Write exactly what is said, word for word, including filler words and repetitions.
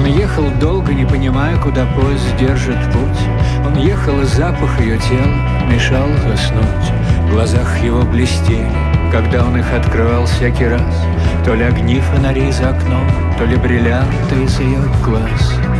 ехал долго, не понимая, куда поезд держит путь. Он ехал, и запах ее тела мешал заснуть. В глазах его блестели, когда он их открывал всякий раз, то ли огни фонарей за окном, то ли бриллианты из ее глаз.